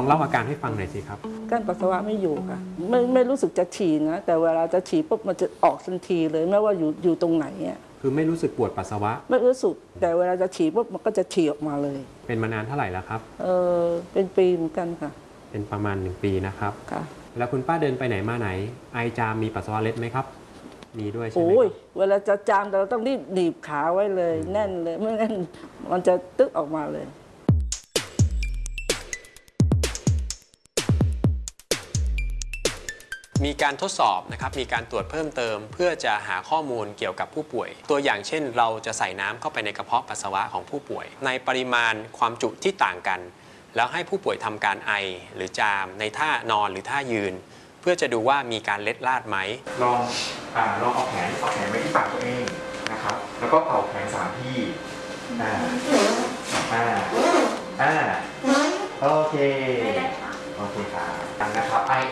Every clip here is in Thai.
องเล่าอาการให้ฟังหน่อยสิครับกั้นปัสสาวะไม่อยู่ค่ะไม่รู้สึกจะฉี่นะแต่เวลาจะฉี่ปุ๊บมันจะออกทันทีเลยไม่ว่าอยู่ตรงไหนอ่ะคือไม่รู้สึกปวดปัสสาวะไม่รู้สึกแต่เวลาจะฉี่ปุ๊บมันก็จะฉี่ออกมาเลยเป็นมานานเท่าไหร่แล้วครับเป็นปีเหมือนกันค่ะเป็นประมาณ1 ปีนะครับค่ะแล้วคุณป้าเดินไปไหนมาไหนไอจามมีปัสสาวะเล็ดไหมครับมีด้วยใช่ไหมโอ้ยเวลาจะจามเราต้องรีบหนีบขาไว้เลยแน่นเลยไม่งั้นมันจะตึ๊กออกมาเลยมีการทดสอบนะครับมีการตรวจเพิ่มเติมเพื่อจะหาข้อมูลเกี่ยวกับผู้ป่วยตัวอย่างเช่นเราจะใส่น้ำเข้าไปในกระเพาะปัสสาวะของผู้ป่วยในปริมาณความจุที่ต่างกันแล้วให้ผู้ป่วยทำการไอหรือจามในท่านอนหรือท่ายืนเพื่อจะดูว่ามีการเล็ดลาดไหมลองเอาแขนไว้ที่ปากตัวเองนะครับแล้วก็เป่าแขน3 ทีโอเคครับตั้งนะครับไอ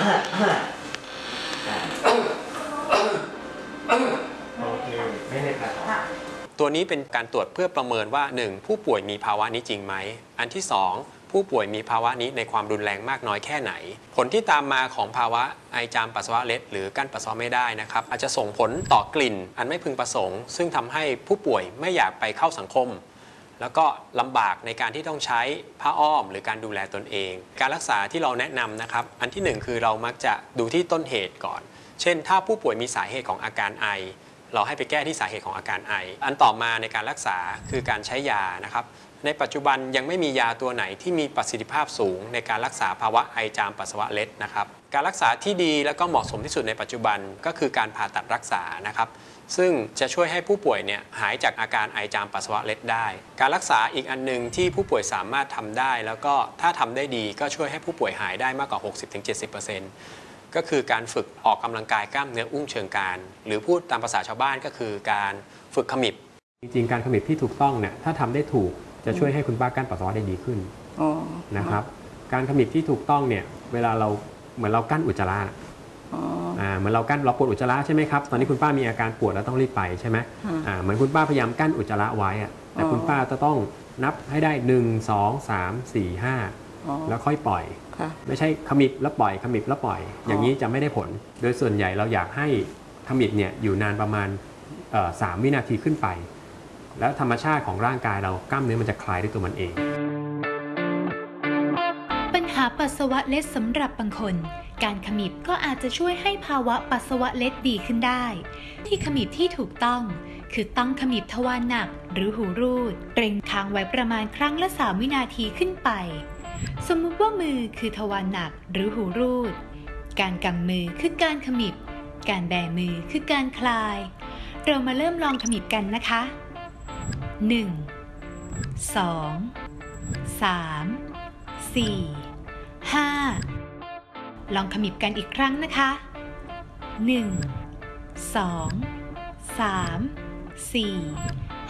โอเคไม่เล็ดนะครับตัวนี้เป็นการตรวจเพื่อประเมินว่า 1. ผู้ป่วยมีภาวะนี้จริงไหมอันที่ 2. ผู้ป่วยมีภาวะนี้ในความรุนแรงมากน้อยแค่ไหนผลที่ตามมาของภาวะไอจามปัสสาวะเล็ดหรือกั้นปัสสาวะไม่ได้นะครับอาจจะส่งผลต่อกลิ่นอันไม่พึงประสงค์ซึ่งทำให้ผู้ป่วยไม่อยากไปเข้าสังคมแล้วก็ลำบากในการที่ต้องใช้ผ้าอ้อมหรือการดูแลตนเองการรักษาที่เราแนะนำนะครับอันที่ 1 คือเรามักจะดูที่ต้นเหตุก่อนเช่นถ้าผู้ป่วยมีสาเหตุของอาการไอเราให้ไปแก้ที่สาเหตุของอาการไออันต่อมาในการรักษาคือการใช้ยานะครับในปัจจุบันยังไม่มียาตัวไหนที่มีประสิทธิภาพสูงในการรักษาภาวะไอจามปัสสาวะเล็ดนะครับการรักษาที่ดีและก็เหมาะสมที่สุดในปัจจุบันก็คือการผ่าตัดรักษานะครับซึ่งจะช่วยให้ผู้ป่วยเนี่ยหายจากอาการไอจามปัสสาวะเล็ดได้การรักษาอีกอันนึงที่ผู้ป่วยสามารถทำได้แล้วก็ถ้าทำได้ดีก็ช่วยให้ผู้ป่วยหายได้มากกว่า 60-70%ก็คือการฝึกออกกำลังกายกล้ามเนื้ออุ้งเชิงกรานหรือพูดตามภาษาชาวบ้านก็คือการฝึกขมิบจริงๆการขมิบที่ถูกต้องเนี่ยถ้าทำได้ถูกจะช่วยให้คุณป้ากั้นปัสสาวะได้ดีขึ้นนะครับการขมิบที่ถูกต้องเนี่ยเวลาเราเหมือนเรากั้นอุจจาระเหมือนเราปวดอุจจาระใช่ไหมครับตอนนี้คุณป้ามีอาการปวดแล้วต้องรีบไปใช่ไหมเหมือนคุณป้าพยายามกั้นอุจจาระไว้แต่คุณป้าจะต้องนับให้ได้1 2 3 4 5แล้วค่อยปล่อยไม่ใช่ขมิบแล้วปล่อยขมิบแล้วปล่อยอย่างนี้จะไม่ได้ผลโดยส่วนใหญ่เราอยากให้ขมิบเนี่ยอยู่นานประมาณ3 วินาทีขึ้นไปแล้วธรรมชาติของร่างกายเรากล้ามเนื้อมันจะคลายด้วยตัวมันเองปัญหาปัสสาวะเล็ดสำหรับบางคนการขมิบก็อาจจะช่วยให้ภาวะปัสสาวะเล็ดดีขึ้นได้ที่ขมิบที่ถูกต้องคือต้องขมิบทวารหนักหรือหูรูดเกร็งค้างไว้ประมาณครั้งละ3 วินาทีขึ้นไปสมมุติว่ามือคือทวารหนักหรือหูรูดการกำมือคือการขมิบการแบมือคือการคลายเรามาเริ่มลองขมิบกันนะคะ1 2 3 4 5ลองขมิบกันอีกครั้งนะคะ1 2 3 4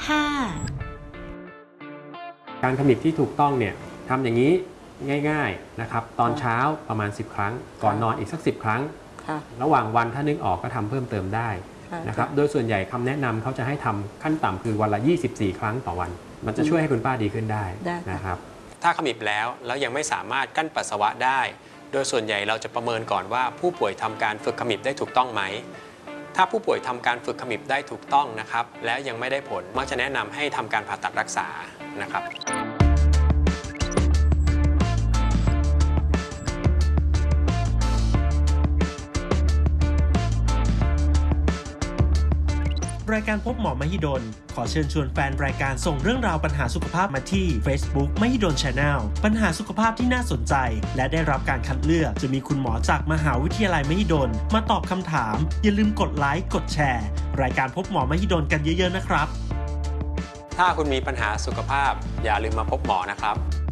5 การขมิบที่ถูกต้องเนี่ยทำอย่างนี้ง่ายๆนะครับตอนเช้าประมาณ10 ครั้งก่อนนอนอีกสัก10 ครั้งระหว่างวันถ้านึกออกก็ทำเพิ่มเติมได้นะครับโดยส่วนใหญ่คำแนะนำเขาจะให้ทำขั้นต่ำคือวันละ24 ครั้งต่อวันมันจะช่วยให้คุณป้าดีขึ้นได้นะครับถ้าขมิบแล้วยังไม่สามารถกั้นปัสสาวะได้โดยส่วนใหญ่เราจะประเมินก่อนว่าผู้ป่วยทำการฝึกขมิบได้ถูกต้องไหมถ้าผู้ป่วยทำการฝึกขมิบได้ถูกต้องนะครับแล้วยังไม่ได้ผลมักจะแนะนำให้ทำการผ่าตัดรักษานะครับรายการพบหมอมหิดลขอเชิญชวนแฟนรายการส่งเรื่องราวปัญหาสุขภาพมาที่ Facebook มหิดล Channel ปัญหาสุขภาพที่น่าสนใจและได้รับการคัดเลือกจะมีคุณหมอจากมหาวิทยาลัยมหิดลมาตอบคำถามอย่าลืมกดไลค์กดแชร์รายการพบหมอมหิดลกันเยอะๆนะครับถ้าคุณมีปัญหาสุขภาพอย่าลืมมาพบหมอนะครับ